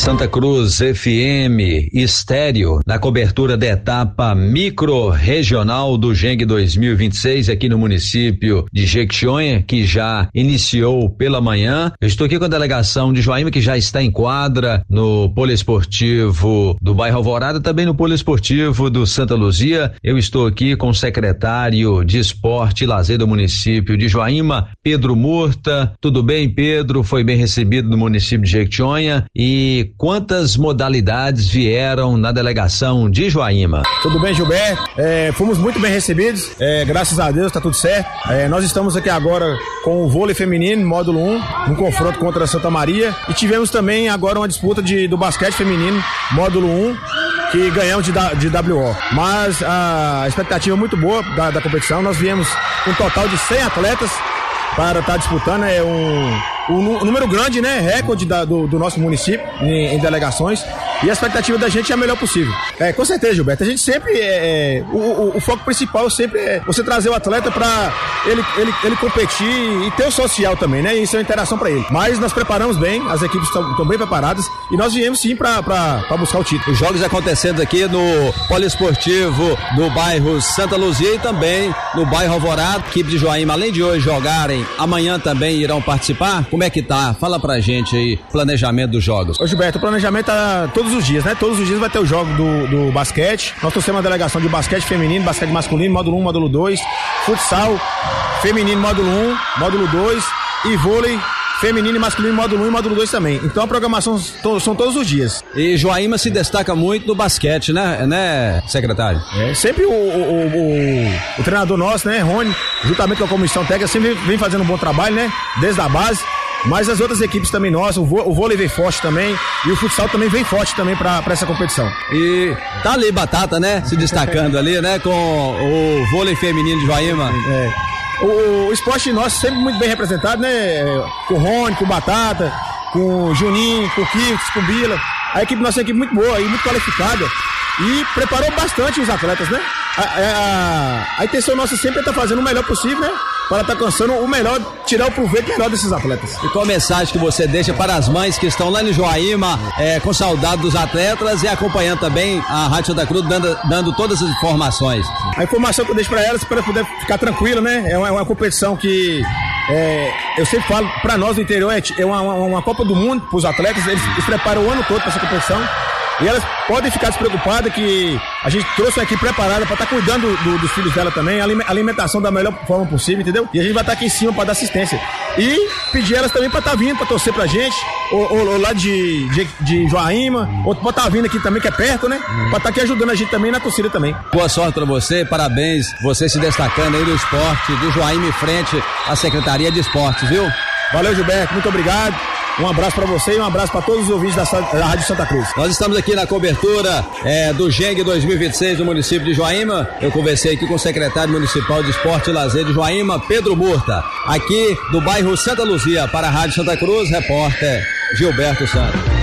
Santa Cruz FM Estéreo, na cobertura da etapa micro-regional do GENG 2026 aqui no município de Jequitinhonha, que já iniciou pela manhã. Eu estou aqui com a delegação de Joaíma, que já está em quadra no poliesportivo do bairro Alvorada, também no poliesportivo do Santa Luzia. Eu estou aqui com o secretário de Esporte e Lazer do município de Joaíma, Pedro Murta. Tudo bem, Pedro? Foi bem recebido no município de Jequitinhonha. E quantas modalidades vieram na delegação de Joaíma? Tudo bem, Gilberto? Fomos muito bem recebidos, graças a Deus tá tudo certo. Nós estamos aqui agora com o vôlei feminino, módulo 1, um confronto contra a Santa Maria, e tivemos também agora uma disputa do basquete feminino, módulo 1, que ganhamos de WO. Mas a expectativa é muito boa da competição. Nós viemos com um total de 100 atletas para estar disputando, um número grande, né? Recorde do nosso município em delegações, e a expectativa da gente é a melhor possível. Com certeza, Gilberto, a gente sempre o foco principal sempre é você trazer o atleta para ele competir e ter o social também, né? Isso é uma interação para ele. Mas nós preparamos bem, as equipes estão bem preparadas, e nós viemos sim para buscar o título. Os jogos acontecendo aqui no poliesportivo do bairro Santa Luzia e também no bairro Alvorada. A equipe de Joaíma, além de hoje jogarem, amanhã também irão participar. Como é que tá? Fala pra gente aí, planejamento dos jogos. Ô Gilberto, o planejamento tá todos os dias, né? Todos os dias vai ter o jogo do basquete. Nós trouxemos uma delegação de basquete feminino, basquete masculino, módulo 1, módulo 2, futsal feminino, módulo 1, módulo 2 e vôlei feminino e masculino, módulo 1 e módulo 2 também. Então a programação são todos os dias. E Joaíma se destaca muito no basquete, né, secretário? Sempre o treinador nosso, né, Rony, juntamente com a comissão técnica, sempre vem fazendo um bom trabalho, né, desde a base. Mas as outras equipes também nossas, o vôlei vem forte também, e o futsal também vem forte também pra essa competição. E tá ali Batata, né, se destacando ali, né, com o vôlei feminino de Joaíma. O esporte nosso sempre muito bem representado, né? Com o Rony, com o Batata, com o Juninho, com o Kifs, com o Bila. A equipe nossa é uma equipe muito boa e muito qualificada. E preparou bastante os atletas, né? A intenção nossa sempre é estar fazendo o melhor possível, né? Para estar alcançando o melhor, tirar o proveito melhor desses atletas. E qual a mensagem que você deixa para as mães que estão lá em Joaíma, com saudade dos atletas, e acompanhando também a Rádio Santa Cruz, dando todas as informações? A informação que eu deixo para elas, para poder ficar tranquila, né? É uma competição que eu sempre falo, para nós do interior, é uma Copa do Mundo para os atletas. Eles preparam o ano todo para essa competição. E elas podem ficar despreocupadas que a gente trouxe aqui preparada para estar cuidando dos filhos dela também, a alimentação da melhor forma possível, entendeu? E a gente vai estar aqui em cima para dar assistência. E pedir elas também para estar vindo, para torcer pra gente, ou lá de Joaíma, ou para estar vindo aqui também, que é perto, né? Para estar aqui ajudando a gente também na torcida também. Boa sorte para você, parabéns, você se destacando aí no esporte de Joaíma em frente à Secretaria de Esportes, viu? Valeu, Gilberto, muito obrigado. Um abraço para você e um abraço para todos os ouvintes da Rádio Santa Cruz. Nós estamos aqui na cobertura do GENG 2026 do município de Joaíma. Eu conversei aqui com o secretário municipal de Esporte e Lazer de Joaíma, Pedro Murta, aqui do bairro Santa Luzia, para a Rádio Santa Cruz, repórter Gilberto Santos.